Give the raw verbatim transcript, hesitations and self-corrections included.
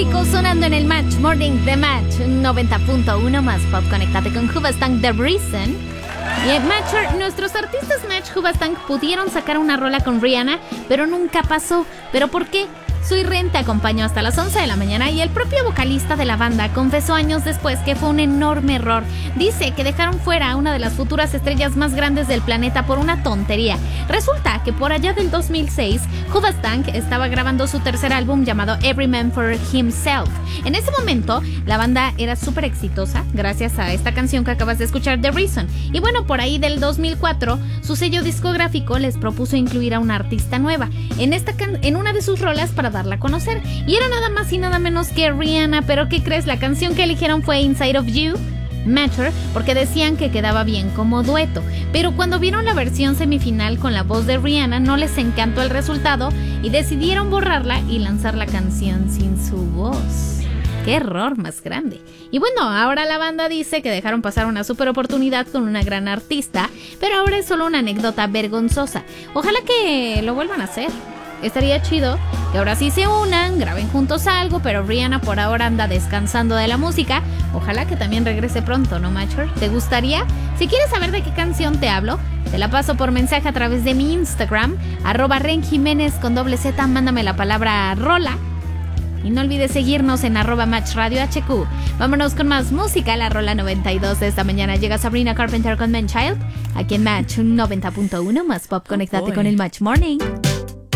discográfico sonando en el Match Morning The Match noventa punto uno más pop. Conéctate con Hoobastank, The Reason. Y en Matcher, nuestros artistas Match Hoobastank pudieron sacar una rola con Rihanna, pero nunca pasó. ¿Pero por qué? Soy Ren te acompañó hasta las once de la mañana y el propio vocalista de la banda confesó años después que fue un enorme error. Dice que dejaron fuera a una de las futuras estrellas más grandes del planeta por una tontería. Resulta que por allá del dos mil seis, Hoobastank estaba grabando su tercer álbum llamado Every Man for Himself. En ese momento, la banda era súper exitosa gracias a esta canción que acabas de escuchar, The Reason. Y bueno, por ahí del dos mil cuatro, su sello discográfico les propuso incluir a una artista nueva en, esta can- en una de sus rolas para darla a conocer, y era nada más y nada menos que Rihanna. Pero ¿qué crees? La canción que eligieron fue Inside of You, Matter, porque decían que quedaba bien como dueto, pero cuando vieron la versión semifinal con la voz de Rihanna no les encantó el resultado y decidieron borrarla y lanzar la canción sin su voz. ¡Qué error más grande! Y bueno, ahora la banda dice que dejaron pasar una super oportunidad con una gran artista, pero ahora es solo una anécdota vergonzosa. Ojalá que lo vuelvan a hacer. Estaría chido que ahora sí se unan, graben juntos algo, pero Rihanna por ahora anda descansando de la música. Ojalá que también regrese pronto, ¿no, Matcher? ¿Te gustaría? Si quieres saber de qué canción te hablo, te la paso por mensaje a través de mi Instagram, arroba Ren Jiménez con doble Z, mándame la palabra rola. Y no olvides seguirnos en arroba Match Radio H Q. Vámonos con más música. La rola noventa y dos de esta mañana llega Sabrina Carpenter con Man Child. Aquí en Match noventa punto uno más pop. Conéctate Oh, con el Match Morning.